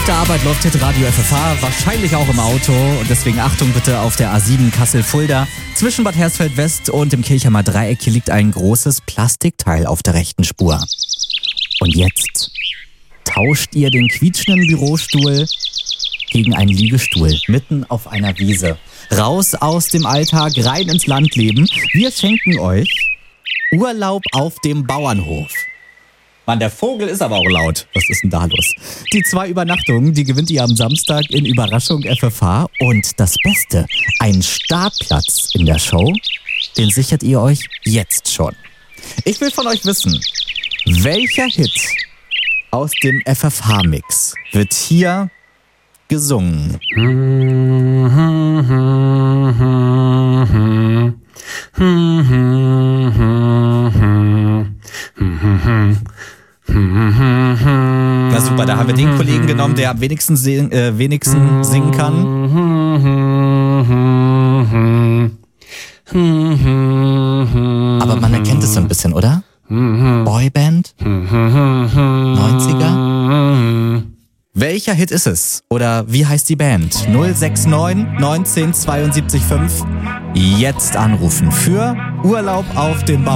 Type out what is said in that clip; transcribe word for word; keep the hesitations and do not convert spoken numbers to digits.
der Arbeit läuft Hitradio F F H, wahrscheinlich auch im Auto. Und deswegen Achtung bitte auf der A sieben Kassel-Fulda. Zwischen Bad Hersfeld-West und dem Kirchheimer Dreieck hier liegt ein großes Plastikteil auf der rechten Spur. Und jetzt tauscht ihr den quietschenden Bürostuhl gegen einen Liegestuhl mitten auf einer Wiese. Raus aus dem Alltag, rein ins Landleben. Wir schenken euch Urlaub auf dem Bauernhof. Mann, der Vogel ist aber auch laut. Was ist denn da los? Die zwei Übernachtungen, die gewinnt ihr am Samstag in Überraschung F F H. Und das Beste, einen Startplatz in der Show, den sichert ihr euch jetzt schon. Ich will von euch wissen, welcher Hit aus dem F F H-Mix wird hier gesungen? Na super, da haben wir den Kollegen genommen, der am wenigsten, sing, äh, wenigsten singen kann. Aber man erkennt es so ein bisschen, oder? Boyband? neunziger? Welcher Hit ist es? Oder wie heißt die Band? null sechs neun neunzehn zweiundsiebzig fünf. Jetzt anrufen für Urlaub auf dem Bau.